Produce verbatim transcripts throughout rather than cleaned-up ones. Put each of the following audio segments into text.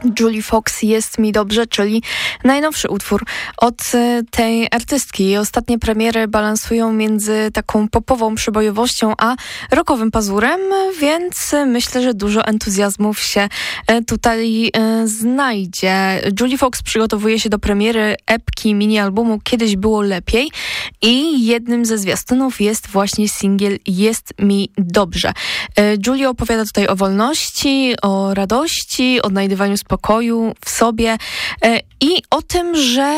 Julie Fox, Jest mi dobrze, czyli najnowszy utwór od tej artystki. Jej ostatnie premiery balansują między taką popową przebojowością a rockowym pazurem, więc myślę, że dużo entuzjazmów się tutaj znajdzie. Julie Fox przygotowuje się do premiery epki mini-albumu Kiedyś było lepiej i jednym ze zwiastunów jest właśnie singiel Jest mi dobrze. Julie opowiada tutaj o wolności, o radości, odnajdywaniu spokoju w sobie i o tym, że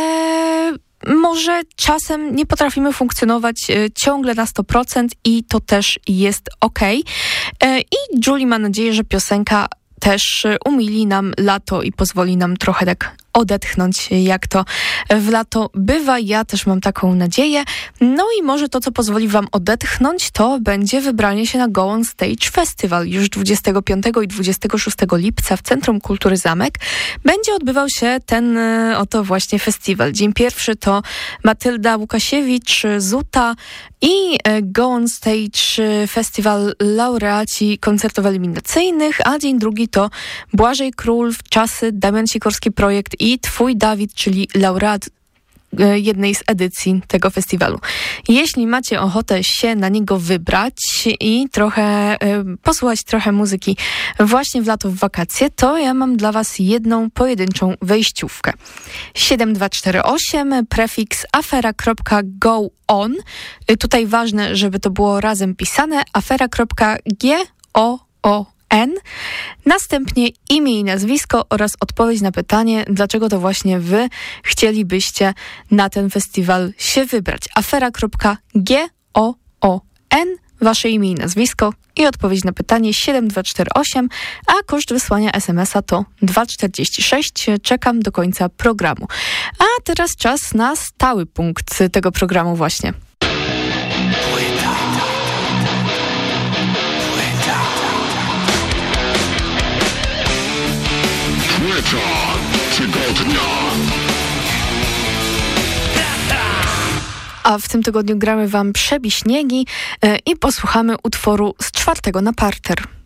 może czasem nie potrafimy funkcjonować ciągle na sto procent i to też jest okej. I Julie ma nadzieję, że piosenka też umili nam lato i pozwoli nam trochę tak odetchnąć, jak to w lato bywa. Ja też mam taką nadzieję. No i może to, co pozwoli wam odetchnąć, to będzie wybranie się na Go On Stage Festival. Już dwudziestego piątego i dwudziestego szóstego lipca w Centrum Kultury Zamek będzie odbywał się ten oto właśnie festiwal. Dzień pierwszy to Matylda Łukasiewicz, Zuta i Go On Stage Festival laureaci koncertów eliminacyjnych, a dzień drugi to Błażej Król, Czasy, Damian Sikorski Projekt i Twój Dawid, czyli laureat jednej z edycji tego festiwalu. Jeśli macie ochotę się na niego wybrać i trochę y, posłuchać trochę muzyki właśnie w lato, w wakacje, to ja mam dla was jedną pojedynczą wejściówkę. siedem dwa cztery osiem, prefiks afera kropka go on. Y, tutaj ważne, żeby to było razem pisane. afera kropka go N. Następnie imię i nazwisko oraz odpowiedź na pytanie, dlaczego to właśnie wy chcielibyście na ten festiwal się wybrać. afera kropka go on, wasze imię i nazwisko i odpowiedź na pytanie siedem dwa cztery osiem, a koszt wysłania es em es a to dwa czterdzieści sześć. Czekam do końca programu. A teraz czas na stały punkt tego programu właśnie. A w tym tygodniu gramy wam Przebiśniegi i posłuchamy utworu z czwartego na parter.